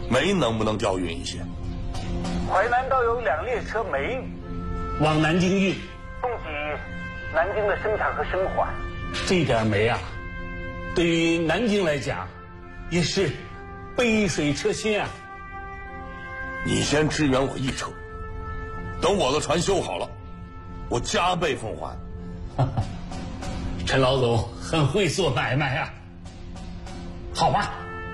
煤能不能调运一些？ 淮南倒有2列车煤往南京运， 供给南京的生产和生活。 这点煤啊，对于南京来讲，也是杯水车薪啊。 你先支援我1车，等我的船修好了，我加倍奉还。 陈老总很会做买卖啊。好吧，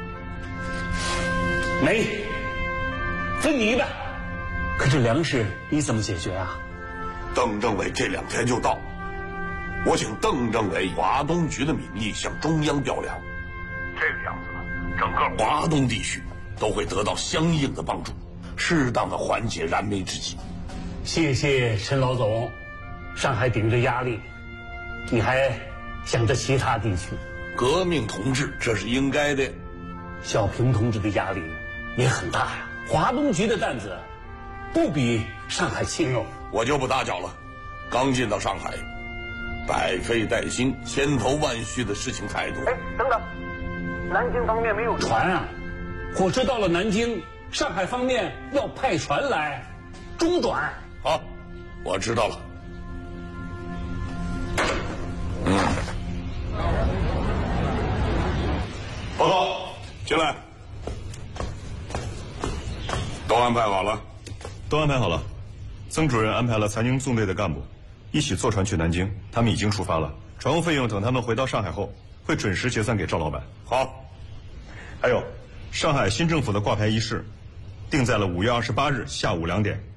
煤分你一半，可这粮食你怎么解决啊？ 邓政委这2天就到，我请邓政委华东局的名义向中央调粮，这个样子呢，整个华东地区都会得到相应的帮助，适当的缓解燃眉之急。 谢谢陈老总，上海顶着压力，你还想着其他地区。 革命同志，这是应该的。 小平同志的压力也很大呀，华东局的担子不比上海轻哦。 我就不打搅了，刚进到上海，百废待兴、千头万绪的事情太多。 哎，等等，南京方面没有船啊，火车到了南京，上海方面要派船来中转。 好，我知道了。报告，进来。都安排好了？ 都安排好了。曾主任安排了残宁纵队的干部一起坐船去南京，他们已经出发了。船务费用等他们回到上海后，会准时结算给赵老板。 好。 还有，上海新政府的挂牌仪式定在了5月28日下午2点。